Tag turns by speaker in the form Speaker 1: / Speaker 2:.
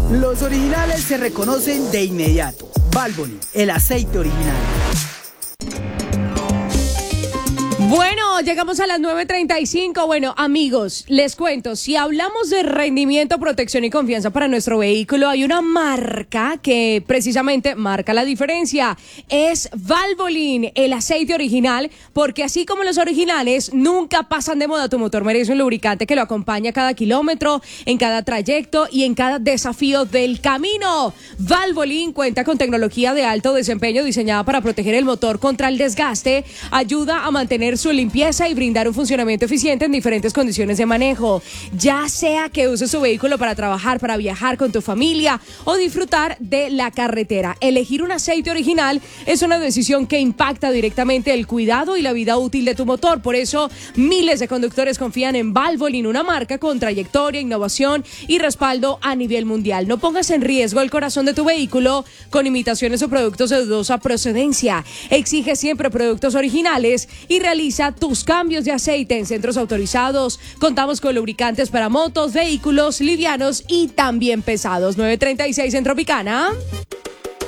Speaker 1: Los originales se reconocen de inmediato. Valvoline, el aceite original.
Speaker 2: Bueno, llegamos a las 9:35. Bueno, amigos, les cuento, si hablamos de rendimiento, protección y confianza para nuestro vehículo, hay una marca que precisamente marca la diferencia. Es Valvoline, el aceite original, porque así como los originales nunca pasan de moda, tu motor merece un lubricante que lo acompañe a cada kilómetro, en cada trayecto y en cada desafío del camino. Valvoline cuenta con tecnología de alto desempeño diseñada para proteger el motor contra el desgaste, ayuda a mantener su limpieza y brindar un funcionamiento eficiente en diferentes condiciones de manejo. Ya sea que uses su vehículo para trabajar, para viajar con tu familia o disfrutar de la carretera, elegir un aceite original es una decisión que impacta directamente el cuidado y la vida útil de tu motor. Por eso, miles de conductores confían en Valvoline, una marca con trayectoria, innovación y respaldo a nivel mundial. No pongas en riesgo el corazón de tu vehículo con imitaciones o productos de dudosa procedencia. Exige siempre productos originales y realiza tus cambios de aceite en centros autorizados. Contamos con lubricantes para motos, vehículos livianos y también pesados. 9:36 en Tropicana.